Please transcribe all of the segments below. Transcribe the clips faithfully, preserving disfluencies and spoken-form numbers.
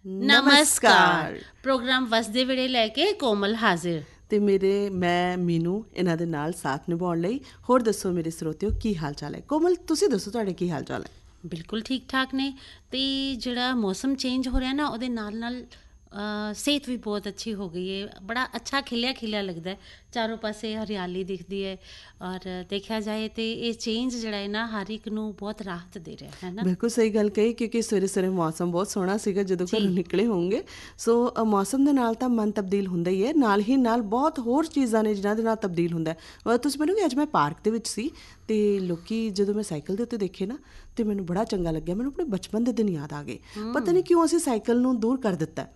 ਨਮਸਕਾਰ। ਪ੍ਰੋਗਰਾਮ ਵਸਦੇ ਵੇਲੇ ਲੈ ਕੇ ਕੋਮਲ ਹਾਜ਼ਰ ਤੇ ਮੇਰੇ ਮੈਂ ਮੀਨੂ ਇਹਨਾਂ ਦੇ ਨਾਲ ਸਾਥ ਨਿਭਾਉਣ ਲਈ। ਹੋਰ ਦੱਸੋ ਮੇਰੇ ਸਰੋਤਿਓ, ਕੀ ਹਾਲ ਚਾਲ ਹੈ? ਕੋਮਲ ਤੁਸੀਂ ਦੱਸੋ, ਤੁਹਾਡੇ ਕੀ ਹਾਲ ਚਾਲ ਹੈ? ਬਿਲਕੁਲ ਠੀਕ ਠਾਕ ਨੇ। ਅਤੇ ਜਿਹੜਾ ਮੌਸਮ ਚੇਂਜ ਹੋ ਰਿਹਾ ਨਾ, ਉਹਦੇ ਨਾਲ ਨਾਲ ਸਿਹਤ ਵੀ ਬਹੁਤ ਅੱਛੀ ਹੋ ਗਈ ਹੈ। ਬੜਾ ਅੱਛਾ ਖਿਲਿਆ ਖਿਲਿਆ ਲੱਗਦਾ, ਚਾਰੋਂ ਪਾਸੇ ਹਰਿਆਲੀ ਦਿਖਦੀ ਹੈ। ਔਰ ਦੇਖਿਆ ਜਾਏ ਤਾਂ ਇਹ ਚੇਂਜ ਜਿਹੜਾ ਹੈ ਨਾ, ਹਰ ਇੱਕ ਨੂੰ ਬਹੁਤ ਰਾਹਤ ਦੇ ਰਿਹਾ ਹੈ ਨਾ। ਬਿਲਕੁਲ ਸਹੀ ਗੱਲ ਕਹੀ, ਕਿਉਂਕਿ ਸਵੇਰੇ ਸਵੇਰੇ ਮੌਸਮ ਬਹੁਤ ਸੋਹਣਾ ਸੀਗਾ ਜਦੋਂ ਘਰੋਂ ਨਿਕਲੇ ਹੋਣਗੇ। ਸੋ ਮੌਸਮ ਦੇ ਨਾਲ ਤਾਂ ਮਨ ਤਬਦੀਲ ਹੁੰਦਾ ਹੀ ਹੈ, ਨਾਲ ਹੀ ਨਾਲ ਬਹੁਤ ਹੋਰ ਚੀਜ਼ਾਂ ਨੇ ਜਿਨ੍ਹਾਂ ਦੇ ਨਾਲ ਤਬਦੀਲ ਹੁੰਦਾ। ਤੁਸੀਂ ਮੈਨੂੰ ਵੀ ਅੱਜ ਮੈਂ ਪਾਰਕ ਦੇ ਵਿੱਚ ਸੀ ਅਤੇ ਲੋਕ ਜਦੋਂ ਮੈਂ ਸਾਈਕਲ ਦੇ ਉੱਤੇ ਦੇਖੇ ਨਾ, ਅਤੇ ਮੈਨੂੰ ਬੜਾ ਚੰਗਾ ਲੱਗਿਆ। ਮੈਨੂੰ ਆਪਣੇ ਬਚਪਨ ਦੇ ਦਿਨ ਯਾਦ ਆ ਗਏ। ਪਤਾ ਨਹੀਂ ਕਿਉਂ ਅਸੀਂ ਸਾਈਕਲ ਨੂੰ ਦੂਰ ਕਰ ਦਿੱਤਾ।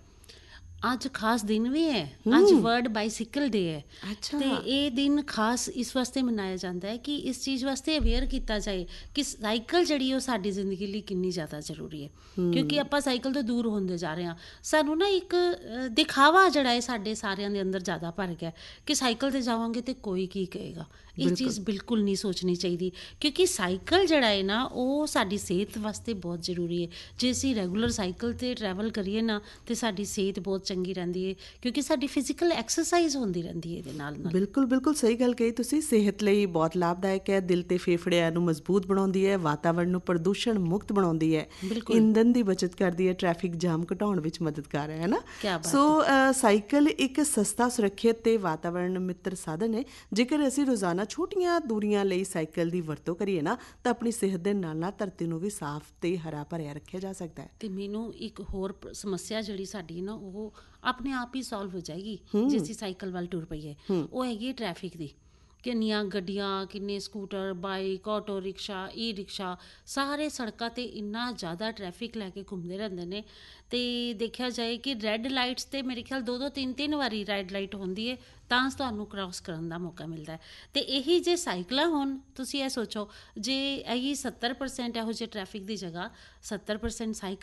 ਅੱਜ ਖਾਸ ਦਿਨ ਵੀ ਹੈ, ਅੱਜ ਵਰਲਡ ਬਾਈਸਿਕਲ ਡੇ ਹੈ। ਅੱਛਾ। ਅਤੇ ਇਹ ਦਿਨ ਖਾਸ ਇਸ ਵਾਸਤੇ ਮਨਾਇਆ ਜਾਂਦਾ ਹੈ ਕਿ ਇਸ ਚੀਜ਼ ਵਾਸਤੇ ਅਵੇਅਰ ਕੀਤਾ ਜਾਏ ਕਿ ਸਾਈਕਲ ਜਿਹੜੀ ਉਹ ਸਾਡੀ ਜ਼ਿੰਦਗੀ ਲਈ ਕਿੰਨੀ ਜ਼ਿਆਦਾ ਜ਼ਰੂਰੀ ਹੈ। ਕਿਉਂਕਿ ਆਪਾਂ ਸਾਈਕਲ ਤੋਂ ਦੂਰ ਹੁੰਦੇ ਜਾ ਰਹੇ ਹਾਂ। ਸਾਨੂੰ ਨਾ ਇੱਕ ਦਿਖਾਵਾ ਜਿਹੜਾ ਹੈ ਸਾਡੇ ਸਾਰਿਆਂ ਦੇ ਅੰਦਰ ਜ਼ਿਆਦਾ ਭਰ ਗਿਆ ਕਿ ਸਾਈਕਲ 'ਤੇ ਜਾਵਾਂਗੇ ਤਾਂ ਕੋਈ ਕੀ ਕਹੇਗਾ। ਇਹ ਚੀਜ਼ ਬਿਲਕੁਲ ਨਹੀਂ ਸੋਚਣੀ ਚਾਹੀਦੀ, ਕਿਉਂਕਿ ਸਾਈਕਲ ਜਿਹੜਾ ਹੈ ਨਾ, ਉਹ ਸਾਡੀ ਸਿਹਤ ਵਾਸਤੇ ਬਹੁਤ ਜ਼ਰੂਰੀ ਹੈ। ਜੇ ਅਸੀਂ ਰੈਗੂਲਰ ਸਾਈਕਲ 'ਤੇ ਟਰੈਵਲ ਕਰੀਏ ਨਾ, ਤਾਂ ਸਾਡੀ ਸਿਹਤ ਬਹੁਤ ਚੰਗੀ ਰਹਿੰਦੀ ਹੈ, ਕਿਉਂਕਿ ਸਾਡੀ ਫਿਜ਼ੀਕਲ ਐਕਸਰਸਾਈਜ਼ ਹੁੰਦੀ ਰਹਿੰਦੀ ਹੈ ਇਹਦੇ ਨਾਲ ਨਾਲ। ਬਿਲਕੁਲ ਬਿਲਕੁਲ ਸਹੀ ਗੱਲ ਕਹੀ ਤੁਸੀਂ। ਸਿਹਤ ਲਈ ਬਹੁਤ ਲਾਭਦਾਇਕ ਹੈ, ਦਿਲ ਅਤੇ ਫੇਫੜਿਆਂ ਨੂੰ ਮਜ਼ਬੂਤ ਬਣਾਉਂਦੀ ਹੈ, ਵਾਤਾਵਰਣ ਨੂੰ ਪ੍ਰਦੂਸ਼ਣ ਮੁਕਤ ਬਣਾਉਂਦੀ ਹੈ, ਇੰਧਨ ਦੀ ਬਚਤ ਕਰਦੀ ਹੈ, ਟ੍ਰੈਫਿਕ ਜਾਮ ਘਟਾਉਣ ਵਿੱਚ ਮਦਦਗਾਰ ਹੈ ਨਾ। ਸੋ ਸਾਈਕਲ ਇੱਕ ਸਸਤਾ, ਸੁਰੱਖਿਅਤ ਅਤੇ ਵਾਤਾਵਰਣ ਮਿੱਤਰ ਸਾਧਨ ਹੈ। ਜੇਕਰ ਅਸੀਂ ਰੋਜ਼ਾਨਾ ਛੋਟੀਆਂ ਦੂਰੀਆਂ ਲਈ ਸਾਈਕਲ ਦੀ ਵਰਤੋਂ ਕਰੀਏ ਨਾ, ਤਾਂ ਆਪਣੀ ਸਿਹਤ ਦੇ ਨਾਲ ਨਾਲ ਧਰਤੀ ਨੂੰ ਵੀ ਸਾਫ਼ ਅਤੇ ਹਰਾ ਭਰਿਆ ਰੱਖਿਆ ਜਾ ਸਕਦਾ ਹੈ। ਅਤੇ ਮੈਨੂੰ ਇੱਕ ਹੋਰ ਸਮੱਸਿਆ ਜਿਹੜੀ ਸਾਡੀ ਨਾ, ਉਹ ਆਪਣੇ ਆਪ ਹੀ ਸੋਲਵ ਹੋ ਜਾਏਗੀ ਜੇ ਅਸੀਂ ਸਾਈਕਲ ਵੱਲ ਟੁਰ ਪਈਏ। ਉਹ ਹੈਗੀ ਟ੍ਰੈਫਿਕ ਦੀ। ਕਿੰਨੀਆਂ ਗੱਡੀਆਂ, ਕਿੰਨੇ ਸਕੂਟਰ, ਬਾਈਕ, ਆਟੋ ਰਿਕਸ਼ਾ, ਈ ਰਿਕਸ਼ਾ, ਸਾਰੇ ਸੜਕਾਂ 'ਤੇ ਇੰਨਾ ਜ਼ਿਆਦਾ ਟ੍ਰੈਫਿਕ ਲੈ ਕੇ ਘੁੰਮਦੇ ਰਹਿੰਦੇ ਨੇ। ਅਤੇ ਦੇਖਿਆ ਜਾਏ ਕਿ ਰੈੱਡ ਲਾਈਟਸ 'ਤੇ ਮੇਰੇ ਖਿਆਲ ਦੋ ਦੋ ਤਿੰਨ ਤਿੰਨ ਵਾਰੀ ਰੈੱਡ ਲਾਈਟ ਹੁੰਦੀ ਹੈ ਤਾਂ ਤੁਹਾਨੂੰ ਕ੍ਰਾਸ ਕਰਨ ਦਾ ਮੌਕਾ ਮਿਲਦਾ ਹੈ। ਅਤੇ ਇਹੀ ਜੇ ਸਾਈਕਲਾਂ ਹੋਣ, ਤੁਸੀਂ ਇਹ ਸੋਚੋ, ਜੇ ਇਹੀ ਸੱਤਰ ਪਰਸੈਂਟ ਇਹੋ ਜਿਹੇ ਟ੍ਰੈਫਿਕ ਦੀ ਜਗ੍ਹਾ ਸੱਤਰ ਪਰਸੈਂਟ ਸਾਈਕਲ